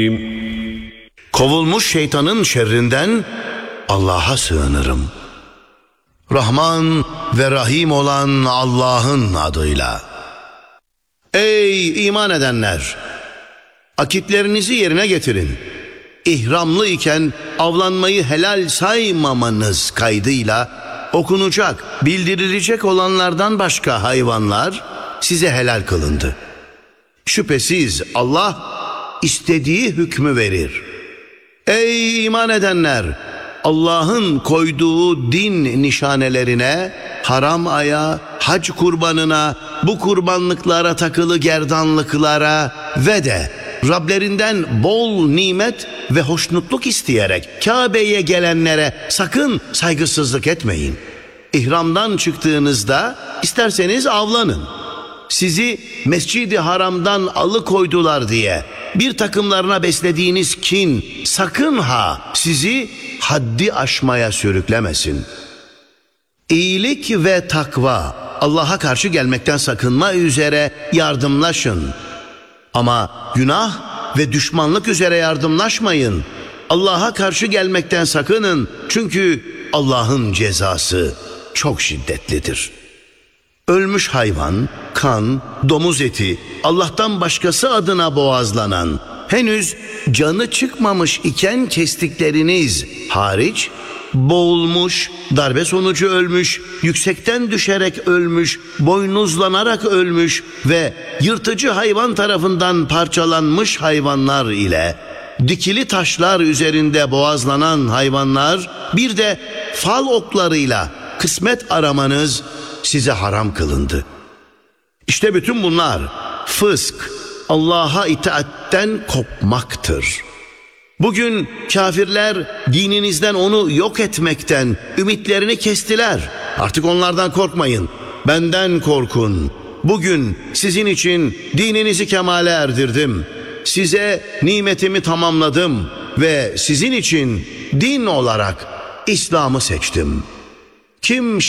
Kovulmuş şeytanın şerrinden Allah'a sığınırım. Rahman ve Rahim olan Allah'ın adıyla. Ey iman edenler! Akitlerinizi yerine getirin. İhramlı iken avlanmayı helal saymamanız kaydıyla okunacak, bildirilecek olanlardan başka hayvanlar size helal kılındı. Şüphesiz Allah istediği hükmü verir. Ey iman edenler! Allah'ın koyduğu din nişanelerine, haram aya, hac kurbanına, bu kurbanlıklara takılı gerdanlıklara ve de Rablerinden bol nimet ve hoşnutluk isteyerek Kabe'ye gelenlere sakın saygısızlık etmeyin. İhramdan çıktığınızda isterseniz avlanın. Sizi Mescid-i Haram'dan alıkoydular diye bir takımlarına beslediğiniz kin sakın ha sizi haddi aşmaya sürüklemesin. İyilik ve takva, Allah'a karşı gelmekten sakınma üzere yardımlaşın. Ama günah ve düşmanlık üzere yardımlaşmayın. Allah'a karşı gelmekten sakının. Çünkü Allah'ın cezası çok şiddetlidir. Ölmüş hayvan, kan, domuz eti, Allah'tan başkası adına boğazlanan, henüz canı çıkmamış iken kestikleriniz hariç, boğulmuş, darbe sonucu ölmüş, yüksekten düşerek ölmüş, boynuzlanarak ölmüş ve yırtıcı hayvan tarafından parçalanmış hayvanlar ile dikili taşlar üzerinde boğazlanan hayvanlar, bir de fal oklarıyla kısmet aramanız size haram kılındı. İşte bütün bunlar fısk, Allah'a itaatten kopmaktır. Bugün kafirler dininizden onu yok etmekten ümitlerini kestiler. Artık onlardan korkmayın, benden korkun. Bugün sizin için dininizi kemale erdirdim. Size nimetimi tamamladım ve sizin için din olarak İslam'ı seçtim. Kim